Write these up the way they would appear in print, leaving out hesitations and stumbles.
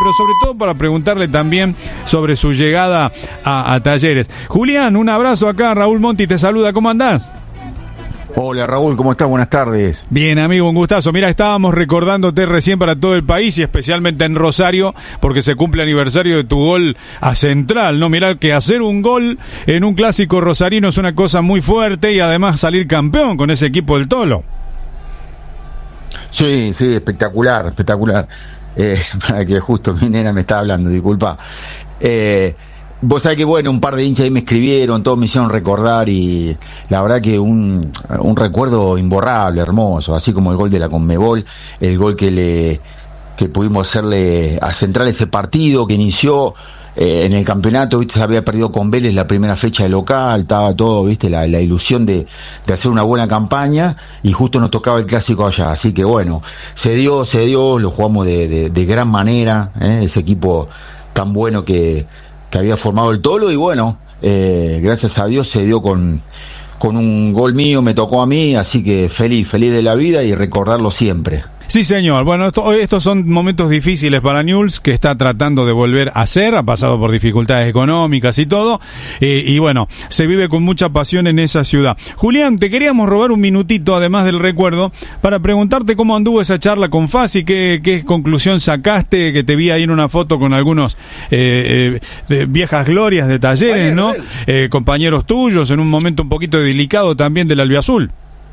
pero sobre todo para preguntarle también sobre su llegada a Talleres. Julián, un abrazo acá, Raúl Monti te saluda, ¿cómo andás? Hola Raúl, ¿cómo estás? Buenas tardes. Bien, amigo, un gustazo. Mira, estábamos recordándote recién para todo el país y especialmente en Rosario, porque se cumple aniversario de tu gol a Central, ¿no? Mirá que hacer un gol en un clásico rosarino es una cosa muy fuerte y además salir campeón con ese equipo del Tolo. Sí, espectacular. Para que justo mi nena me estaba hablando, disculpa. Vos sabés que, bueno, un par de hinchas ahí me escribieron, todos me hicieron recordar y la verdad que un recuerdo imborrable, hermoso, así como el gol de la Conmebol, el gol que pudimos hacerle a Central ese partido que inició en el campeonato, viste, se había perdido con Vélez la primera fecha de local, estaba todo, viste, la ilusión de hacer una buena campaña y justo nos tocaba el clásico allá, así que bueno, se dio, lo jugamos de gran manera, ese equipo tan bueno que había formado el Tolo y bueno, gracias a Dios se dio con un gol mío, me tocó a mí, así que feliz de la vida y recordarlo siempre. Sí, señor. Bueno, estos son momentos difíciles para Newell's, que está tratando de volver a ser, ha pasado por dificultades económicas y todo, y bueno, se vive con mucha pasión en esa ciudad. Julián, te queríamos robar un minutito, además del recuerdo, para preguntarte cómo anduvo esa charla con Fassi, qué conclusión sacaste, que te vi ahí en una foto con algunos de viejas glorias de Talleres, ¿no? Compañeros tuyos, en un momento un poquito delicado también del albiazul.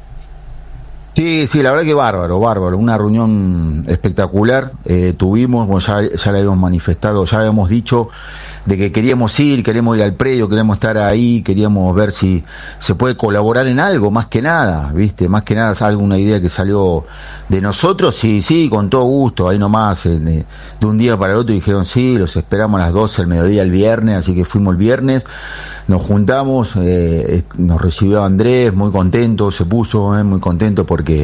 Sí, la verdad que bárbaro, una reunión espectacular, tuvimos, bueno, ya le habíamos manifestado, ya habíamos dicho de que queremos ir al predio, queremos estar ahí, queríamos ver si se puede colaborar en algo, más que nada, viste, más que nada es alguna idea que salió de nosotros, sí, con todo gusto, ahí nomás, de un día para el otro dijeron sí, los esperamos a las 12 del mediodía el viernes, así que fuimos el viernes, nos juntamos, nos recibió Andrés, muy contento, se puso muy contento porque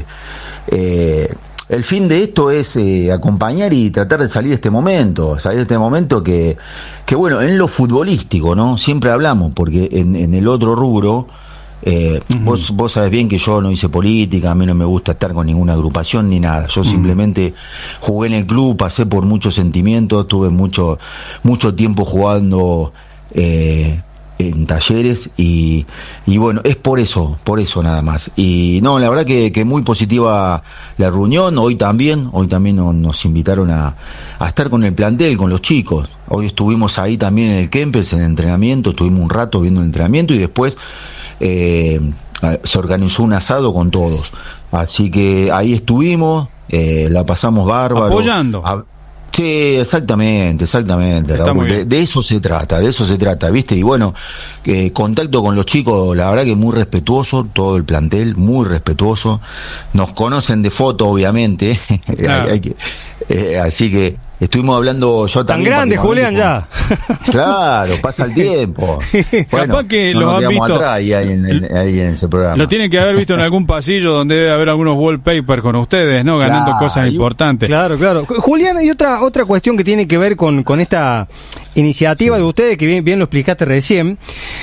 el fin de esto es acompañar y tratar de salir de este momento que bueno, en lo futbolístico, ¿no? Siempre hablamos, porque en el otro rubro, vos sabés bien que yo no hice política, a mí no me gusta estar con ninguna agrupación ni nada, yo simplemente jugué en el club, pasé por muchos sentimientos, tuve mucho tiempo jugando en Talleres y bueno, es por eso nada más. Y no, la verdad que muy positiva la reunión. Hoy también nos invitaron a estar con el plantel, con los chicos. Hoy estuvimos ahí también en el Kempes, en el entrenamiento, estuvimos un rato viendo el entrenamiento y después se organizó un asado con todos. Así que ahí estuvimos, la pasamos bárbaro. Apoyando. Sí, exactamente, Raúl. De eso se trata, ¿viste? Y bueno, contacto con los chicos, la verdad que muy respetuoso, todo el plantel, muy respetuoso. Nos conocen de foto, obviamente, claro. Así que estuvimos hablando yo también. Tan grande, Julián, ya. Claro, pasa el tiempo. Bueno, capaz que los han visto atrás ahí en ese programa. Lo tienen que haber visto en algún pasillo donde debe haber algunos wallpapers con ustedes, ¿no? Ganando cosas importantes. Claro. Julián, hay otra cuestión que tiene que ver con esta iniciativa de ustedes, que bien lo explicaste recién.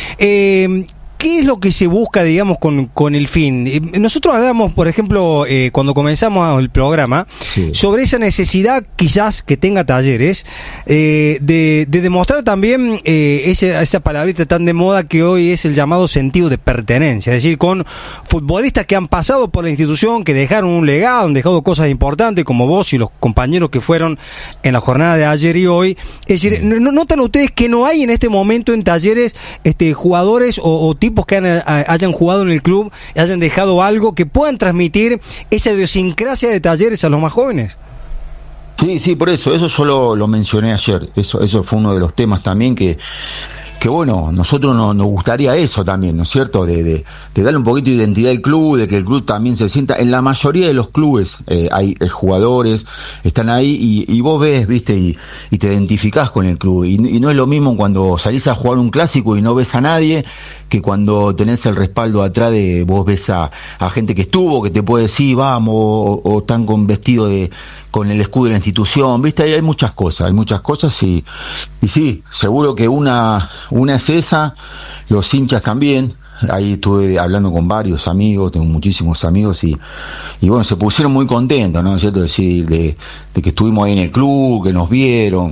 ¿Qué es lo que se busca, digamos, con el fin? Nosotros hablamos, por ejemplo, cuando comenzamos el programa, sobre esa necesidad quizás que tenga Talleres de demostrar también esa palabrita tan de moda que hoy es el llamado sentido de pertenencia, es decir, con futbolistas que han pasado por la institución, que dejaron un legado, han dejado cosas importantes, como vos y los compañeros que fueron en la jornada de ayer y hoy. Es decir, ¿notan ustedes que no hay en este momento en Talleres jugadores o tipos que hayan jugado en el club y hayan dejado algo que puedan transmitir esa idiosincrasia de Talleres a los más jóvenes? Sí, por eso yo lo mencioné ayer, eso fue uno de los temas también que bueno, nosotros nos gustaría eso también, ¿no es cierto? De darle un poquito de identidad al club, de que el club también se sienta. En la mayoría de los clubes hay jugadores, están ahí y vos ves, viste, y te identificás con el club. Y no es lo mismo cuando salís a jugar un clásico y no ves a nadie, que cuando tenés el respaldo atrás de vos ves a gente que estuvo, que te puede decir, vamos, o están con vestido con el escudo de la institución, viste, hay muchas cosas y sí, seguro que una es esa, los hinchas también. Ahí estuve hablando con varios amigos, tengo muchísimos amigos y bueno, se pusieron muy contentos, ¿no es cierto? Decir, de que estuvimos ahí en el club, que nos vieron,